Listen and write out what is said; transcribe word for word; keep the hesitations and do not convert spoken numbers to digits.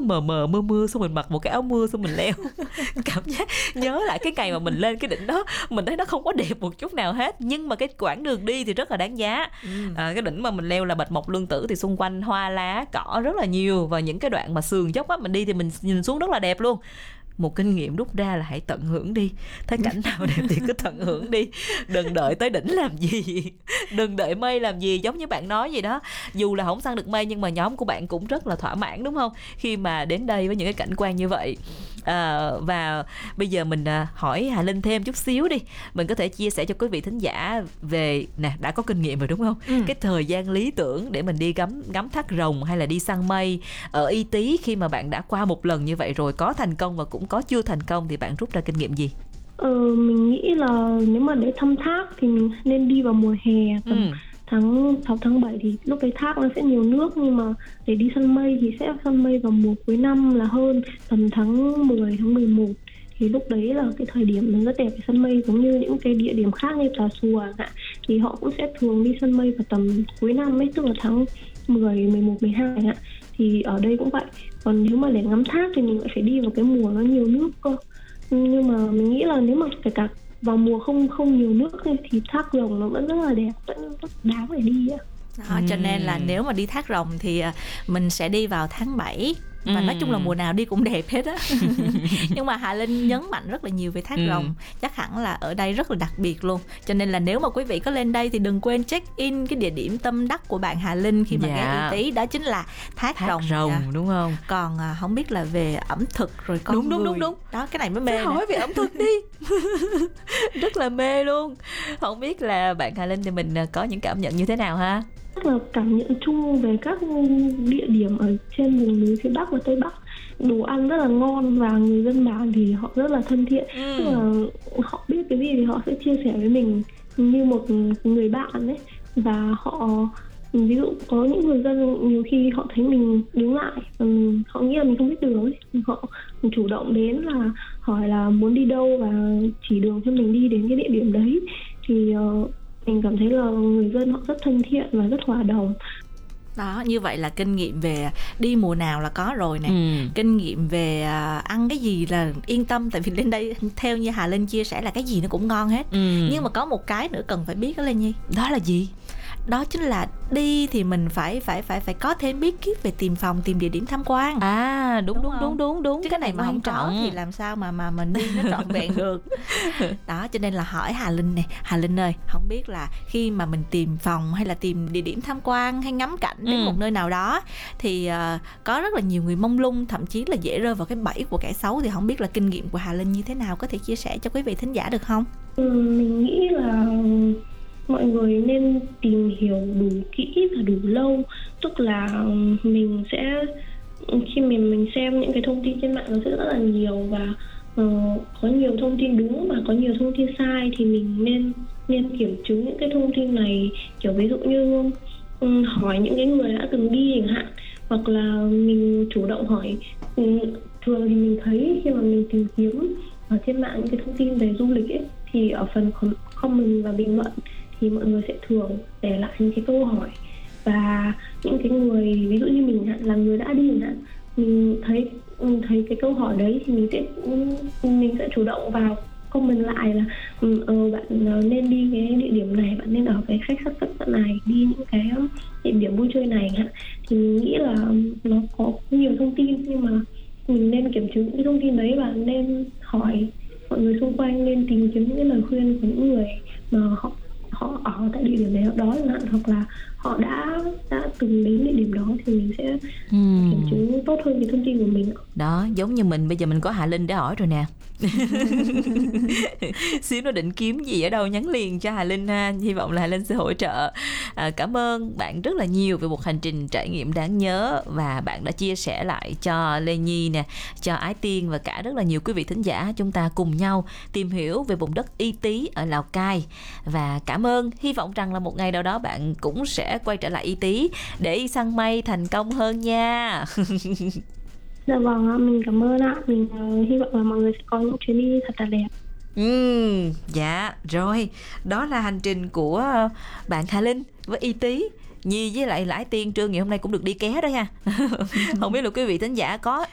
mờ mờ mưa mưa, xong mình mặc một cái áo mưa xong mình leo. Cảm giác nhớ lại cái ngày mà mình lên cái đỉnh đó, mình thấy nó không có đẹp một chút nào hết, nhưng mà cái quãng đường đi thì rất là đáng giá. ừ. à, Cái đỉnh mà mình leo là Bạch Mộc Lương Tử, thì xung quanh hoa lá cỏ rất là nhiều, và những cái đoạn mà sườn dốc á mình đi thì mình nhìn xuống rất là đẹp luôn. Một kinh nghiệm rút ra là hãy tận hưởng đi, thấy cảnh nào đẹp thì cứ tận hưởng đi, đừng đợi tới đỉnh làm gì, đừng đợi mây làm gì. Giống như bạn nói gì đó, dù là không săn được mây nhưng mà nhóm của bạn cũng rất là thỏa mãn đúng không, khi mà đến đây với những cái cảnh quan như vậy. à, Và bây giờ mình hỏi Hà Linh thêm chút xíu đi, mình có thể chia sẻ cho quý vị thính giả về, nè đã có kinh nghiệm rồi đúng không, ừ. cái thời gian lý tưởng để mình đi ngắm ngắm thác rồng hay là đi săn mây ở Y Tý, khi mà bạn đã qua một lần như vậy rồi, có thành công và cũng có chưa thành công, thì bạn rút ra kinh nghiệm gì? Ờ, mình nghĩ là nếu mà để thăm thác thì mình nên đi vào mùa hè, tầm ừ. tháng sáu tháng bảy thì lúc đấy thác nó sẽ nhiều nước, nhưng mà để đi săn mây thì sẽ săn mây vào mùa cuối năm là hơn, tầm tháng mười, tháng mười một thì lúc đấy là cái thời điểm nó rất đẹp để săn mây. Giống như những cái địa điểm khác như Tà Xùa thì họ cũng sẽ thường đi săn mây vào tầm cuối năm ấy, tức là tháng mười, mười một, mười hai ạ. Thì ở đây cũng vậy. Còn nếu mà để ngắm thác thì mình lại phải đi vào cái mùa nó nhiều nước cơ. Nhưng mà mình nghĩ là nếu mà kể cả vào mùa không không nhiều nước thì thác rồng nó vẫn rất là đẹp, vẫn rất đáng để đi ạ. Đó, cho nên là nếu mà đi thác rồng thì mình sẽ đi vào tháng bảy. Và ừ. nói chung là mùa nào đi cũng đẹp hết á. Nhưng mà Hà Linh nhấn mạnh rất là nhiều về thác ừ. rồng. Chắc hẳn là ở đây rất là đặc biệt luôn. Cho nên là nếu mà quý vị có lên đây thì đừng quên check in cái địa điểm tâm đắc của bạn Hà Linh khi mà dạ. ghé Y Tý, đó chính là thác, thác rồng, rồng đúng không? Còn à, không biết là về ẩm thực rồi con đúng, người. Đúng đúng đúng Đó, cái này mới mê. Phải hỏi về ẩm thực đi. Rất là mê luôn. Không biết là bạn Hà Linh thì mình có những cảm nhận như thế nào ha? Rất là cảm nhận chung về các địa điểm ở trên vùng núi phía Bắc và Tây Bắc. Đồ ăn rất là ngon và người dân bản thì họ rất là thân thiện. ừ. Tức là họ biết cái gì thì họ sẽ chia sẻ với mình như một người bạn ấy. Và họ, ví dụ có những người dân nhiều khi họ thấy mình đứng lại, họ nghĩ là mình không biết đường ấy, họ chủ động đến là hỏi là muốn đi đâu và chỉ đường cho mình đi đến cái địa điểm đấy. Thì uh, mình cảm thấy là người dân họ rất thân thiện và rất hòa đồng. Đó, như vậy là kinh nghiệm về đi mùa nào là có rồi nè. ừ. Kinh nghiệm về ăn cái gì là yên tâm. Tại vì lên đây theo như Hà Linh chia sẻ là cái gì nó cũng ngon hết. ừ. Nhưng mà có một cái nữa cần phải biết đó Lê Nhi. Đó là gì? Đó chính là đi thì mình phải phải phải phải có thêm bí kíp về tìm phòng, tìm địa điểm tham quan. À đúng đúng đúng đúng đúng, đúng. Chứ cái này mà không có thì làm sao mà mà mình đi nó trọn vẹn được. Đó, cho nên là hỏi Hà Linh nè, Hà Linh ơi, không biết là khi mà mình tìm phòng hay là tìm địa điểm tham quan hay ngắm cảnh đến ừ. một nơi nào đó thì uh, có rất là nhiều người mông lung, thậm chí là dễ rơi vào cái bẫy của kẻ xấu. Thì không biết là kinh nghiệm của Hà Linh như thế nào, có thể chia sẻ cho quý vị thính giả được không? Ừ, mình nghĩ là mọi người nên tìm hiểu đủ kỹ và đủ lâu. Tức là mình sẽ, khi mình mình xem những cái thông tin trên mạng nó sẽ rất là nhiều, và uh, có nhiều thông tin đúng và có nhiều thông tin sai, thì mình nên nên kiểm chứng những cái thông tin này. Kiểu ví dụ như um, hỏi những cái người đã từng đi chẳng hạn, hoặc là mình chủ động hỏi. um, Thường thì mình thấy khi mà mình tìm kiếm ở trên mạng những cái thông tin về du lịch ấy, thì ở phần comment và bình luận thì mọi người sẽ thường để lại những cái câu hỏi. Và những cái người, ví dụ như mình là người đã đi chẳng hạn, mình thấy mình thấy cái câu hỏi đấy thì mình sẽ mình sẽ chủ động vào comment lại là ờ, bạn nên đi cái địa điểm này, bạn nên ở cái khách sạn khách sạn này, đi những cái địa điểm vui chơi này chẳng hạn. Thì mình nghĩ là nó có nhiều thông tin, nhưng mà mình nên kiểm chứng những cái thông tin đấy và nên hỏi mọi người xung quanh, nên tìm kiếm những cái lời khuyên của những người mà họ họ ở tại địa điểm này đó chẳng hạn, hoặc là họ đã đã từng đến địa điểm đó, thì mình sẽ uhm. kiểm chứng tốt hơn cái thông tin của mình. Đó, giống như mình bây giờ mình có Hà Linh để hỏi rồi nè. Xíu nó định kiếm gì ở đâu nhắn liền cho Hà Linh ha. Hy vọng là Hà Linh sẽ hỗ trợ. à, Cảm ơn bạn rất là nhiều về một hành trình trải nghiệm đáng nhớ, và bạn đã chia sẻ lại cho Lê Nhi nè, cho Ái Tiên và cả rất là nhiều quý vị thính giả. Chúng ta cùng nhau tìm hiểu về vùng đất Y Tý ở Lào Cai. Và cảm ơn, hy vọng rằng là một ngày nào đó bạn cũng sẽ quay trở lại Y Tý để đi săn mây thành công hơn nha. Dạ vâng ạ, mình cảm ơn ạ. Mình uh, hy vọng là mọi người sẽ có những chuyến đi thật là đẹp. Ừ, dạ, rồi. Đó là hành trình của bạn Hà Linh với Y Tý. Nhi với lại Lãi Tiên Trương ngày hôm nay cũng được đi ké đó nha. Không biết là quý vị thính giả có